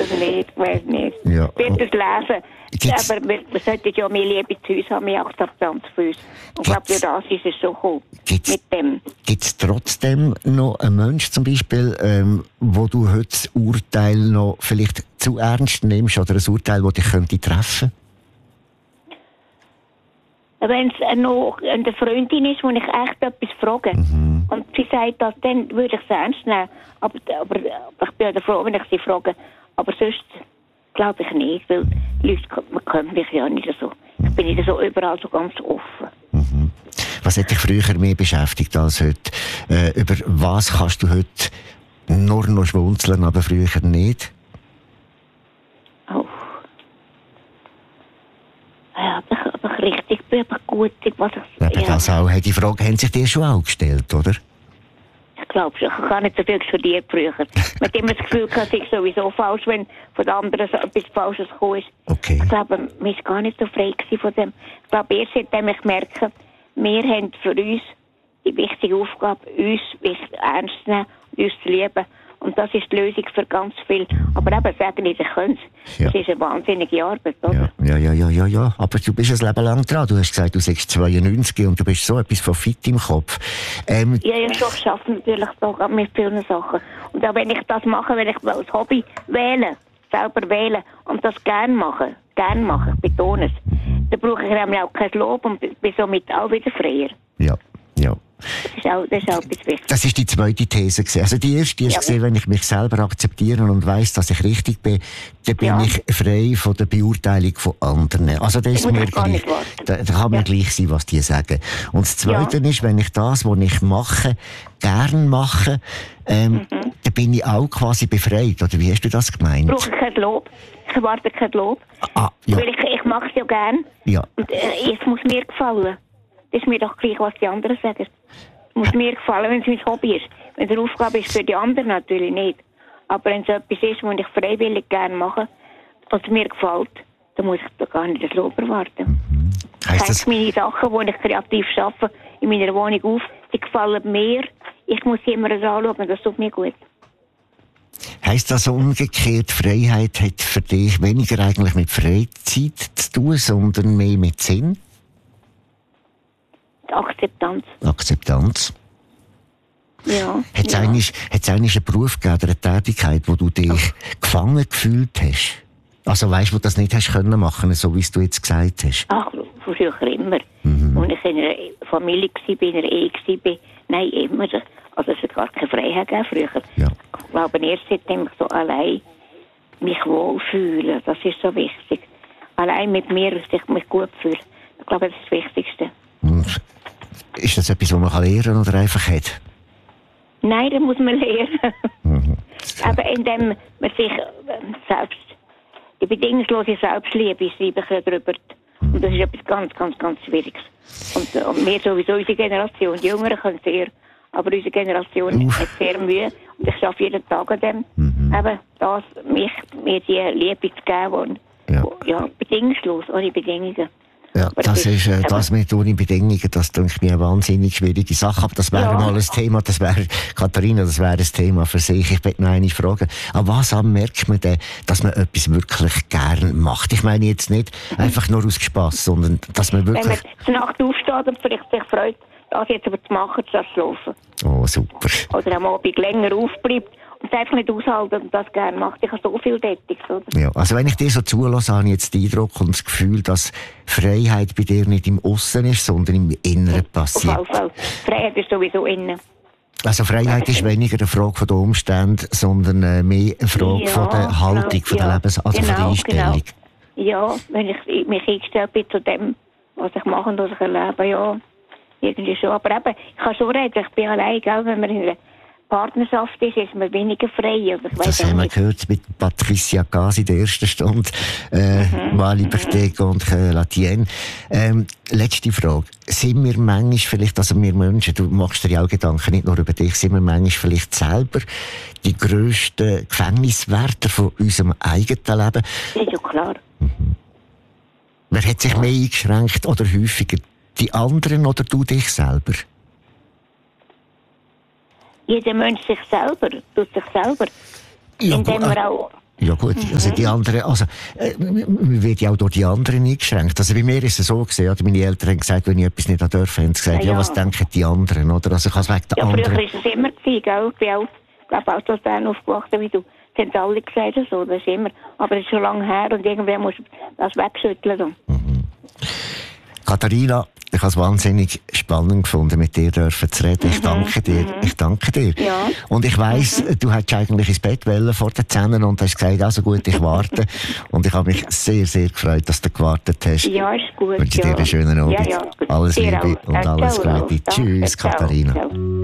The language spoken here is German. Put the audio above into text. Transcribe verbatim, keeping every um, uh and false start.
oder nicht, ich weiß nicht. Ja. Ich werde es lesen. Gibt's, aber wir, wir sollten ja mehr Liebe zu uns haben, mehr Akzeptanz für uns. Und ich glaube, durch das ist es so cool. Gibt's, mit dem. Gibt es trotzdem noch einen Menschen zum Beispiel, ähm, wo du heute das Urteil noch vielleicht zu ernst nimmst oder ein Urteil, das dich könnte treffen? Wenn es noch eine Freundin ist, wo ich echt etwas frage, mhm. und sie sagt das, dann würde ich es ernst nehmen. Aber, aber, aber ich bin ja froh, wenn ich sie frage. Aber sonst glaube ich nicht, weil die Leute man können mich ja nicht so. Ich bin nicht so überall so ganz offen. Mhm. Was hat dich früher mehr beschäftigt als heute? Äh, über was kannst du heute nur noch schmunzeln, aber früher nicht? Oh. Ja, aber ich, aber ich richtig bin, aber gut, was ich... Ja, das auch, die Frage haben sich dir schon auch gestellt, oder? Ich glaube schon, ich habe gar nicht so viel studiert früher. Man hat immer das Gefühl, es ist sowieso falsch, wenn von den anderen so etwas Falsches gekommen ist. Okay. Ich glaube, man war gar nicht so frei von dem. Ich glaube, erst seitdem ich merke, wir haben für uns die wichtige Aufgabe, uns ernst zu nehmen und uns zu lieben. Und das ist die Lösung für ganz viel. Aber eben, sagen nicht, ich kann es. Ja. Das ist eine wahnsinnige Arbeit, oder? Ja, ja, ja, ja, ja. Aber du bist ein Leben lang dran. Du hast gesagt, du bist zweiundneunzig und du bist so etwas von fit im Kopf. Ähm, ja, ja, schon. Ich arbeite natürlich doch mit vielen Sachen. Und auch wenn ich das mache, wenn ich als Hobby wähle, selber wählen und das gerne machen, gerne machen, ich betone es, dann brauche ich nämlich auch kein Lob und bin somit auch wieder freier. Ja, ja. Das ist auch, das ist auch etwas Wichtiges. Das ist die zweite These gewesen. Also die erste ist ja, gesehen, wenn ich mich selber akzeptiere und weiss, dass ich richtig bin, dann bin ja. ich frei von der Beurteilung von anderen. Also das ist mir gleich, da, da kann mir ja. gleich sein, was die sagen. Und das Zweite ja. ist, wenn ich das, was ich mache, gern mache, ähm, mhm. dann bin ich auch quasi befreit. Oder wie hast du das gemeint? Ich brauche kein Lob. Ich erwarte kein Lob. Ah, ja. Weil ich, ich mache es ja gern. Ja. Und äh, es muss mir gefallen. Das ist mir doch gleich, was die anderen sagen. Es muss mir gefallen, wenn es mein Hobby ist. Wenn es eine Aufgabe ist für die anderen, natürlich nicht. Aber wenn es etwas ist, was ich freiwillig gerne mache, was mir gefällt, dann muss ich da gar nicht das Lob erwarten. Mhm. Heisst das... meine Sachen, die ich kreativ arbeite, in meiner Wohnung auf, die gefallen mir. Ich muss sie immer anschauen, das tut mir gut. Heisst das umgekehrt, Freiheit hat für dich weniger eigentlich mit Freizeit zu tun, sondern mehr mit Sinn? Akzeptanz. Akzeptanz. Ja. Hat es ja. eigentlich, eigentlich einen Beruf gegeben, eine Tätigkeit, wo du dich Ach. gefangen gefühlt hast? Also weißt du, wo du das nicht hast können machen, so wie du jetzt gesagt hast? Ach, von früher immer. Mhm. Als ich in einer Familie war, in einer Ehe war, nein, immer. Also es hat gar keine Freiheit gegeben früher. Ja. Ich glaube, erst seitdem ich so allein mich wohlfühle, das ist so wichtig. Allein mit mir, dass ich mich gut fühle. Ich glaube, das ist das Wichtigste. Und ist das etwas, was man lernen kann oder einfach hat? Nein, das muss man lernen. Mhm. Aber indem man sich selbst, die bedingungslose Selbstliebe schreibe ich darüber. Und das ist etwas ganz, ganz, ganz Schwieriges. Und, und wir sowieso, unsere Generation, die Jüngeren können sehr, aber unsere Generation Uff. hat sehr Mühe. Und ich arbeite jeden Tag an dem, mhm. eben das, mich, mir die Liebe zu geben, und, ja. ja, bedingungslos, ohne Bedingungen. Ja, das ist, äh, das mit ohne Bedingungen, das denke ich mir eine wahnsinnig schwierige Sache. Aber das wäre ja. mal ein Thema, das wäre, Katharina, das wäre ein Thema für sich. Ich möchte noch eine Frage. An was merkt man denn, dass man etwas wirklich gern macht? Ich meine jetzt nicht mhm. einfach nur aus Spass, sondern dass man wirklich... Wenn man zur Nacht aufsteht und vielleicht sich freut, das jetzt aber zu machen, das zu laufen. Oh, super. Oder am Abend länger aufbleibt und es einfach nicht aushalten und das gerne macht. Ich habe so viel Tätiges, oder? Ja, also wenn ich dir so zulasse, habe ich jetzt den Eindruck und das Gefühl, dass Freiheit bei dir nicht im Aussen ist, sondern im Inneren passiert. Auf jeden Fall. Freiheit ist sowieso innen. Also Freiheit ist weniger eine Frage der Umstände, sondern äh, mehr eine Frage ja, von der Haltung, genau, von der ja, Lebens-, also genau, von der Einstellung. Genau. Ja, wenn ich mich eingestellt bin zu dem, was ich mache und was ich erlebe, ja, irgendwie schon. Aber eben, ich kann schon reden, ich bin allein, gell, wenn man in einer Partnerschaft ist, ist man weniger frei. Also ich das haben wir gehört mit Patricia Gas in der ersten Stunde, äh, mhm. Mali Bertego mhm. und äh, Latienne. Ähm, letzte Frage. Sind wir manchmal vielleicht, also wir Menschen, du machst dir ja auch Gedanken, nicht nur über dich, sind wir manchmal vielleicht selber die grössten Gefängniswärter von unserem eigenen Leben? Das ist ja klar. Mhm. Wer hat sich mehr eingeschränkt oder häufiger? Die anderen oder du dich selber? Jeder Mensch sich selber, tut sich selber. Ja, indem gut, er auch Ja gut, mhm. also die anderen, also äh, man wird ja auch durch die anderen eingeschränkt. Also bei mir ist es so gewesen, also meine Eltern haben gesagt, wenn ich etwas nicht dürfen, haben sie gesagt, ja, ja, was denken die anderen, oder? Also ich kann es wegen der ja, anderen... früher war es immer gewesen, gell? Ich bin auch, glaube auch aus Bern aufgewachsen, wie du. Das haben alle gesagt, so, das ist immer, aber es ist schon lange her und irgendwer muss das wegschütteln. Mhm. Katharina, ich habe es wahnsinnig spannend gefunden, mit dir dürfen zu reden. Ich danke dir. Mhm. Ich danke dir. Ja. Und ich weiss, mhm. du hättest eigentlich ins Bett wollen vor den Zähnen und hast gesagt, also gut, ich warte. Und ich habe mich sehr, sehr gefreut, dass du gewartet hast. Ja, ist gut. Ich wünsche ja. dir einen schönen Abend. Ja, ja. Alles Liebe und alles Gute. Tschüss, Katharina. Ciao.